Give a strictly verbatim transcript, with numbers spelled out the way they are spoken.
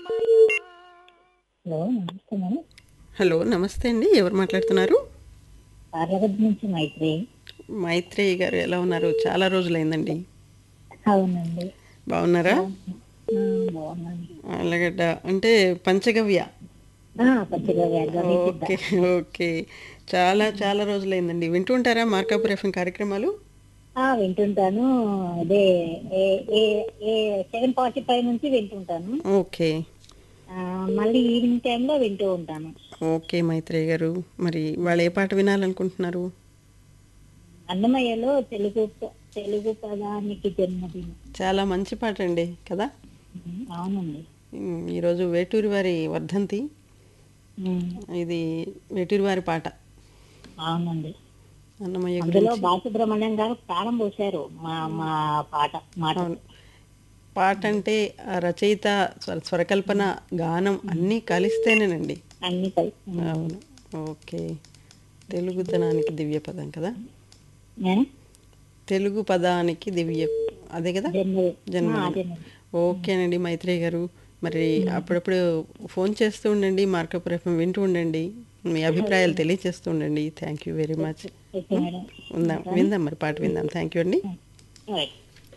Hello నమస్తే madam. Hello నమస్తే అండి, ఎవరు మాట్లాడుతున్నారు? పార్లగడ్డ నుంచి మైత్రి. మైత్రేయి గారు ఎలా ఉన్నారు? చాలా రోజులైందండి. అవునండి. బాగున్నారా? బాగున్నా ఆ, బాగున్నాను. ఆళ్ళగడ్డ అంటే పంచగవ్య. ఆ, పచ్చిగా గవి సిద్ధ. ఓకే. ఓకే. చాలా చాలా రోజులైందండి. వింటూ ఉంటారా మార్కాపుర్ ఎఫ్ఎం కార్యక్రమాలు? ఆ, వింటుంటాను. అదే ఏ ఏ ఏ సెవెన్ ఫార్టీ ఫైవ్ నుంచి వింటుంటాను. ఓకే. ఆ, మళ్ళీ ఈవినింగ్ టైంలో వింటూ ఉంటాను. ఓకే మైత్రేయి గారు. మరి వాళ్ళు ఏ పాట వినాలనుకుంటున్నారు? అన్నమయ్యలో తెలుగు ప- తెలుగు పదానికి జన్మదినం. చాలా మంచి పాట అండి కదా. ఉమ్, అవునండి. ఉమ్, ఈరోజు వేటూరి వారి వర్ధంతి. ఉమ్, ఇది వేటూరి వారి పాట అవునండి. అన్నమయ్య అందులో గురించి. బాలసుబ్రహ్మణ్యం గారు ప్రాణం పోశారు మా మా పాట అవును. మాటకు. పాట అంటే ఆ రచయిత స్వర స్వరకల్పన, గానం అన్నీ కలిస్తేనేనండి. అన్ని కలిసి ఉమ్. అవును. ఓకే. తెలుగుతనానికి దివ్య పదం కదా. ఏ? తెలుగు పదానికి దివ్య, అదే కదా జన్మదినం ఆ, జన్మదినం. అదేనండి. ఓకేనండి మైత్రేయి గారు. మరి ఉమ్. అప్పుడప్పుడు ఫోన్ చేస్తూ ఉండండి, మార్కప్ ఎఫ్ఎం వింటూ ఉండండి, మీ ఓకే అభిప్రాయాలు తెలియచేస్తూ ఉండండి. Thank you very much. Okay okay madam. ఉందాం, ఉంటాను. విందాం మరి పాట విందాం. థ్యాంక్ యూ అండి. రైట్.